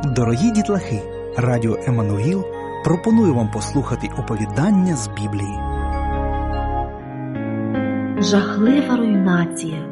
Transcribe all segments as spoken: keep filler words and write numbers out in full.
Дорогі дітлахи, радіо Еммануїл пропонує вам послухати оповідання з Біблії. Жахлива руйнація.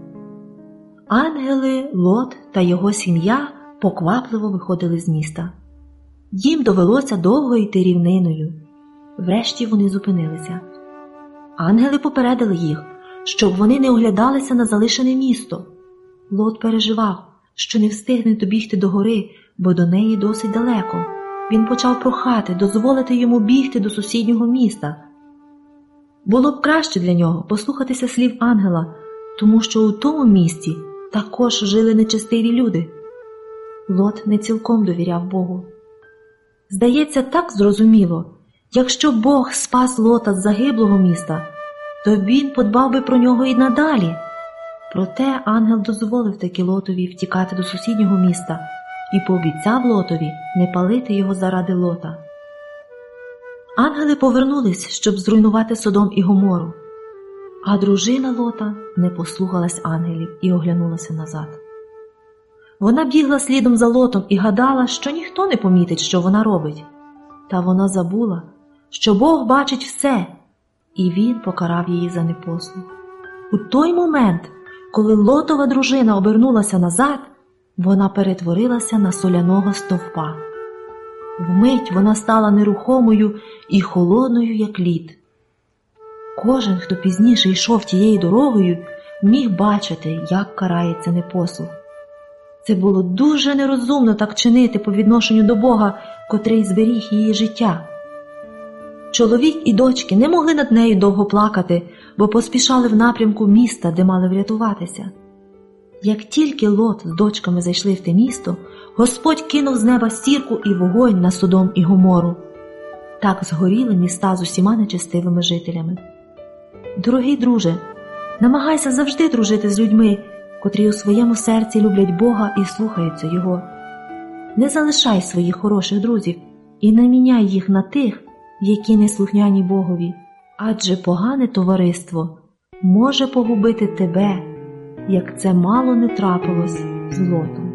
Ангели, Лот та його сім'я поквапливо виходили з міста. Їм довелося довго йти рівниною. Врешті вони зупинилися. Ангели попередили їх, щоб вони не оглядалися на залишене місто. Лот переживав, що не встигне добігти до гори, бо до неї досить далеко. Він почав прохати дозволити йому бігти до сусіднього міста. Було б краще для нього послухатися слів ангела, тому що у тому місті також жили нечестиві люди. Лот не цілком довіряв Богу. Здається, так зрозуміло, якщо Бог спас Лота з загиблого міста, то він подбав би про нього і надалі. Проте ангел дозволив таки Лотові втікати до сусіднього міста і пообіцяв Лотові не палити його заради Лота. Ангели повернулись, щоб зруйнувати Содом і Гомору, а дружина Лота не послухалась ангелів і оглянулася назад. Вона бігла слідом за Лотом і гадала, що ніхто не помітить, що вона робить. Та вона забула, що Бог бачить все, і він покарав її за непослух. У той момент, коли Лотова дружина обернулася назад, вона перетворилася на соляного стовпа. Вмить вона стала нерухомою і холодною, як лід. Кожен, хто пізніше йшов тією дорогою, міг бачити, як карається непослух. Це було дуже нерозумно так чинити по відношенню до Бога, котрий зберіг її життя. Чоловік і дочки не могли над нею довго плакати, бо поспішали в напрямку міста, де мали врятуватися. Як тільки Лот з дочками зайшли в те місто, Господь кинув з неба сірку і вогонь на Содом і Гомору. Так згоріли міста з усіма нечестивими жителями. Дорогий друже, намагайся завжди дружити з людьми, котрі у своєму серці люблять Бога і слухаються Його. Не залишай своїх хороших друзів і не міняй їх на тих, які не слухняні Богові, адже погане товариство може погубити тебе, як це мало не трапилось з Лотом.